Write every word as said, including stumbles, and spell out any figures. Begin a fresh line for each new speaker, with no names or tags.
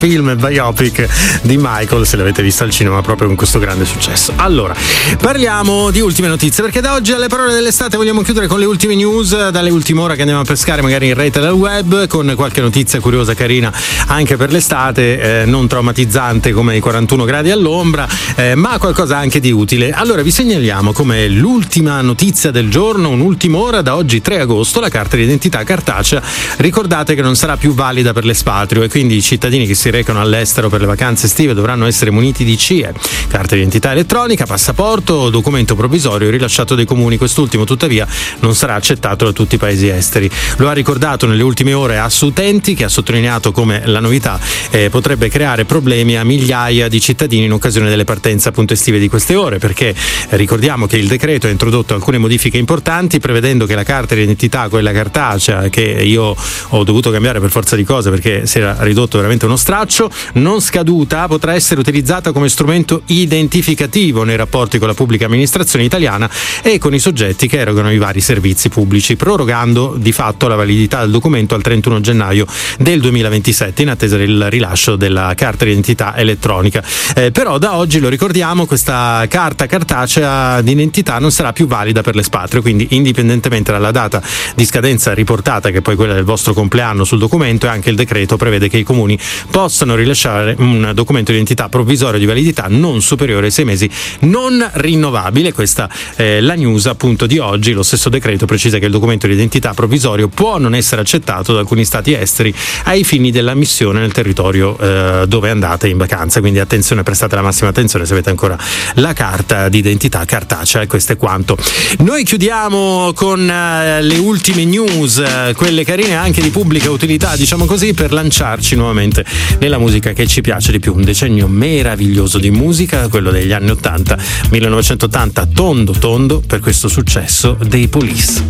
film biopic di Michael, se l'avete vista al cinema proprio con questo grande successo. Allora, parliamo di ultime notizie, perché da oggi alle parole dell'estate vogliamo chiudere con le ultime news dalle ultime ore che andiamo a pescare magari in rete dal web, con qualche notizia curiosa, carina anche per l'estate, eh, non traumatizzante come i quarantuno gradi all'ombra, eh, ma qualcosa anche di utile. Allora vi segnaliamo come l'ultima notizia del giorno, un'ultima ora, da oggi tre agosto la carta di identità cartacea, ricordate che non sarà più valida per l'espatrio e quindi i cittadini che si recano all'estero per le vacanze estive dovranno essere muniti di C I E, carta di identità elettronica, passaporto o documento provvisorio rilasciato dai comuni. Quest'ultimo tuttavia non sarà accettato da tutti i paesi esteri. Lo ha ricordato nelle ultime ore Assoutenti, che ha sottolineato come la novità eh, potrebbe creare problemi a migliaia di cittadini in occasione delle partenze appunto estive di queste ore, perché eh, ricordiamo che il decreto ha introdotto alcune modifiche importanti, prevedendo che la carta di identità, quella cartacea, che io ho dovuto cambiare per forza di cose perché si era ridotto veramente uno straccio, non scaduta, potrà essere utilizzata come strumento identificativo nei rapporti con la pubblica amministrazione italiana e con i soggetti che erogano i vari servizi pubblici, prorogando di fatto la validità del documento al trentuno gennaio del duemilaventisette in attesa del rilascio della carta di identità elettronica. Eh, però da oggi, lo ricordiamo, questa carta cartacea di identità non sarà più valida per l'espatrio, quindi indipendentemente dalla data di scadenza riportata, che è poi quella del vostro compleanno sul documento, e anche il decreto prevede che i comuni possano rilasciare un documento di identità provvisorio di validità non superiore ai sei mesi, non rinnovabile. Questa è la news appunto di oggi. Lo stesso decreto precisa che il documento di identità provvisorio può non essere accettato da alcuni stati esteri ai fini dell'ammissione nel territorio eh, dove andate in vacanza, quindi attenzione, prestate la massima attenzione se avete ancora la carta di identità cartacea. E questo è quanto. Noi chiudiamo con eh, le ultime news, eh, quelle carine anche di pubblica utilità, diciamo così, per lanciarci nuovamente nella musica che ci piace di più. Un decennio meraviglioso di musica, quello degli anni ottanta, millenovecentottanta, tondo tondo per questo successo dei Police.